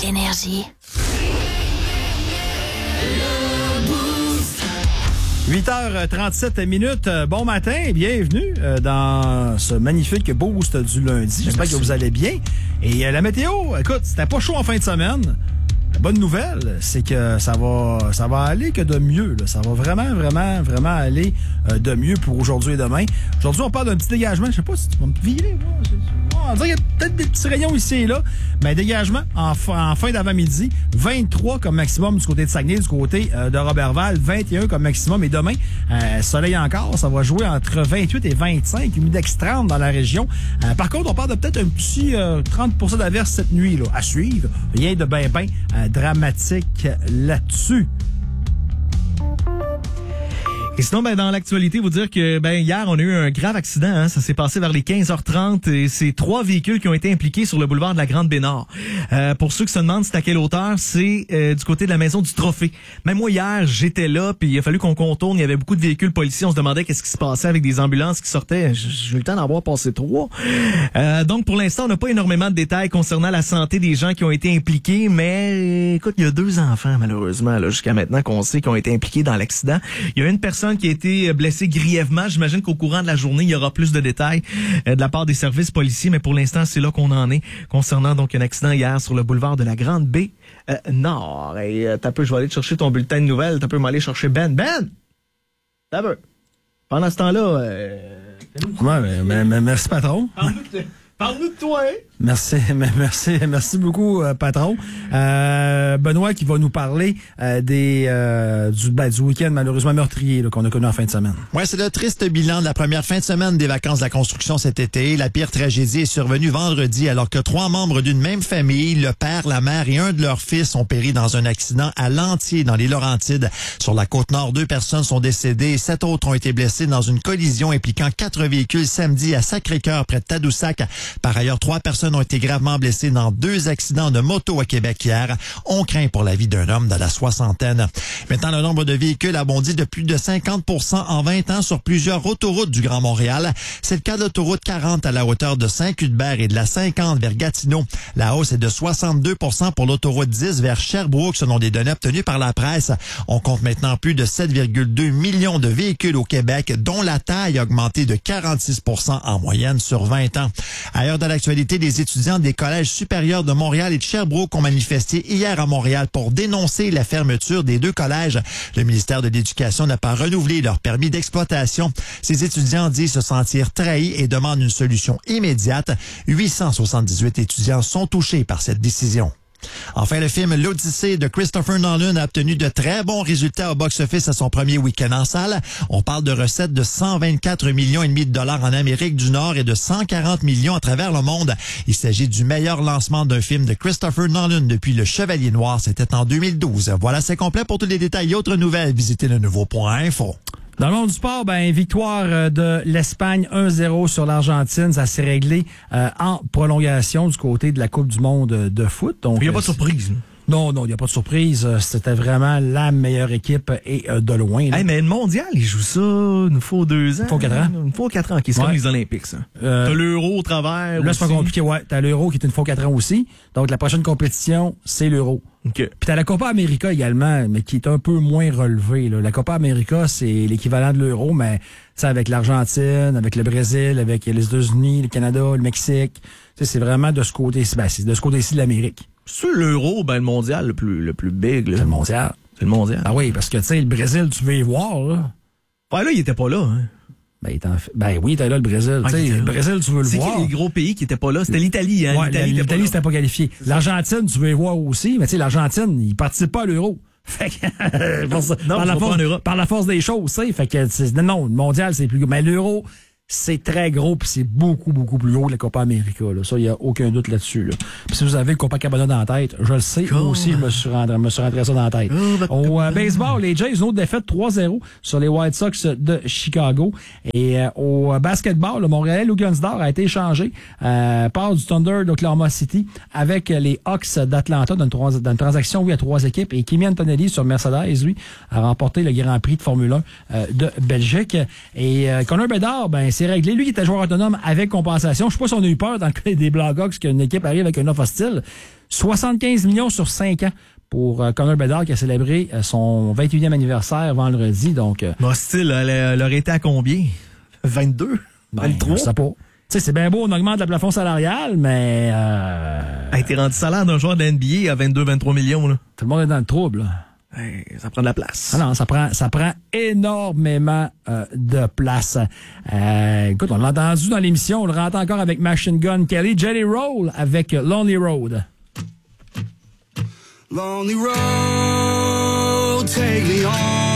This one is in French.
Énergie. 8h37. Bon matin, bienvenue dans ce magnifique boost du lundi. J'espère que vous allez bien. Et la météo, écoute, c'était pas chaud en fin de semaine. La bonne nouvelle, c'est que ça va aller que de mieux. Là. Ça va vraiment aller de mieux pour aujourd'hui et demain. Aujourd'hui, on parle d'un petit dégagement. Je sais pas si tu vas me virer. On dirait qu'il y a peut-être des petits rayons ici et là. Mais dégagement en fin d'avant-midi. 23 comme maximum du côté de Saguenay, du côté de Roberval. 21 comme maximum. Et demain, soleil encore. Ça va jouer entre 28 et 25. Humidex 30 dans la région. Par contre, on parle de peut-être un petit 30% d'averse cette nuit là, à suivre. Rien de ben dramatique là-dessus. Et sinon, dans l'actualité, vous dire que hier, on a eu un grave accident. Hein? Ça s'est passé vers les 15h30 et c'est 3 véhicules qui ont été impliqués sur le boulevard de la Grande-Bénard. Pour ceux qui se demandent c'est à quelle hauteur, c'est du côté de la maison du Trophée. Même moi, hier, j'étais là, puis il a fallu qu'on contourne. Il y avait beaucoup de véhicules policiers. On se demandait qu'est-ce qui se passait avec des ambulances qui sortaient. J'ai eu le temps d'en voir passer 3. Donc, pour l'instant, on n'a pas énormément de détails concernant la santé des gens qui ont été impliqués, mais écoute, il y a 2 enfants, malheureusement, là, jusqu'à maintenant, qu'on sait qui ont été impliqués dans l'accident. Il y a une personne qui a été blessée grièvement. J'imagine qu'au courant de la journée, il y aura plus de détails de la part des services policiers, mais pour l'instant, c'est là qu'on en est concernant donc un accident hier sur le boulevard de la Grande Baie Nord. Et t'as peu, je vais aller te chercher ton bulletin de nouvelles. T'as peu m'aller chercher Ben. T'as peu. Pendant ce temps-là, mais merci patron. Parle-nous de toi, hein? Merci beaucoup, patron. Benoît qui va nous parler du week-end malheureusement meurtrier là, qu'on a connu en fin de semaine. Ouais, c'est le triste bilan de la première fin de semaine des vacances de la construction cet été. La pire tragédie est survenue vendredi alors que 3 membres d'une même famille, le père, la mère et un de leurs fils ont péri dans un accident à Lantier dans les Laurentides. Sur la Côte-Nord, 2 personnes sont décédées et 7 autres ont été blessées dans une collision impliquant 4 véhicules samedi à Sacré-Cœur près de Tadoussac. Par ailleurs, 3 personnes ont été gravement blessées dans 2 accidents de moto à Québec hier. On craint pour la vie d'un homme de la soixantaine. Maintenant, le nombre de véhicules a bondi de plus de 50% en 20 ans sur plusieurs autoroutes du Grand Montréal. C'est le cas de l'autoroute 40 à la hauteur de Saint-Cuthbert et de la 50 vers Gatineau. La hausse est de 62% pour l'autoroute 10 vers Sherbrooke, selon des données obtenues par la presse. On compte maintenant plus de 7,2 millions de véhicules au Québec, dont la taille a augmenté de 46% en moyenne sur 20 ans. Ailleurs dans l'actualité, les étudiants des collèges supérieurs de Montréal et de Sherbrooke ont manifesté hier à Montréal pour dénoncer la fermeture des 2 collèges. Le ministère de l'Éducation n'a pas renouvelé leur permis d'exploitation. Ces étudiants disent se sentir trahis et demandent une solution immédiate. 878 étudiants sont touchés par cette décision. Enfin, le film L'Odyssée de Christopher Nolan a obtenu de très bons résultats au box-office à son premier week-end en salle. On parle de recettes de 124,5 millions de dollars en Amérique du Nord et de 140 millions à travers le monde. Il s'agit du meilleur lancement d'un film de Christopher Nolan depuis Le Chevalier Noir. C'était en 2012. Voilà, c'est complet. Pour tous les détails et autres nouvelles, visitez le nouveau.info. Dans le monde du sport, victoire de l'Espagne 1-0 sur l'Argentine. Ça s'est réglé en prolongation du côté de la Coupe du monde de foot. Donc, il n'y a pas de surprise. Non, il n'y a pas de surprise. C'était vraiment la meilleure équipe et de loin. Hey, mais le mondial, ils jouent ça une fois aux 2 ans. Une fois aux 4 ans. Une fois aux 4 ans, qui sont les Olympiques, ça. T'as l'Euro au travers. Là, c'est pas compliqué, ouais. T'as l'Euro qui est une fois aux 4 ans aussi. Donc, la prochaine compétition, c'est l'Euro. Okay. Puis t'as la Copa América également, mais qui est un peu moins relevée. Là. La Copa América, c'est l'équivalent de l'Euro, mais avec l'Argentine, avec le Brésil, avec les États-Unis, le Canada, le Mexique. C'est vraiment de ce côté-ci. C'est de ce côté-ci de l'Amérique. C'est l'Euro, le mondial le plus big. Là. C'est le mondial. C'est le mondial. Ah oui, parce que le Brésil, tu veux y voir. Là. Ouais, là, il était pas là. Hein. Oui, t'es là le Brésil. Le Brésil, tu veux le voir. C'est les gros pays qui étaient pas là. C'était l'Italie. Hein? Ouais, l'Italie, c'était pas qualifié. L'Argentine, tu veux y voir aussi, mais l'Argentine, il participe pas à l'Euro. Fait que, par la force des choses, fait que non, le mondial, c'est plus gros. Mais l'Euro, c'est très gros, puis c'est beaucoup plus gros que la Copa América. Là. Ça, il n'y a aucun doute là-dessus. Là. Puis si vous avez le Copacabana dans la tête, je le sais, moi aussi, je me suis rentré ça dans la tête. Au baseball, les Jays, une autre défaite 3-0 sur les White Sox de Chicago. Et au basketball, le Montréal Lugansdor a été échangé par du Thunder d'Oklahoma City avec les Hawks d'Atlanta dans une transaction, à 3 équipes. Et Kimi Antonelli sur Mercedes, lui, a remporté le Grand Prix de Formule 1 de Belgique. Et Connor Bedard, c'est réglé. Lui qui était joueur autonome avec compensation. Je sais pas si on a eu peur dans le cas des Blackhawks qu'une équipe arrive avec une offre hostile. 75 millions sur 5 ans pour Connor Bedard qui a célébré son 21e anniversaire vendredi. Donc, hostile, elle aurait été à combien? 22? 23? Je sais pas. Tu sais, c'est bien beau, on augmente le plafond salarial, mais... T'es rendu salaire d'un joueur de NBA à 22-23 millions, là. Tout le monde est dans le trouble, là. Ça prend de la place. Ah non, ça prend énormément de place. Écoute, on l'a entendu dans l'émission, on le rentre encore avec Machine Gun Kelly. Jelly Roll avec Lonely Road. Lonely road, take me home.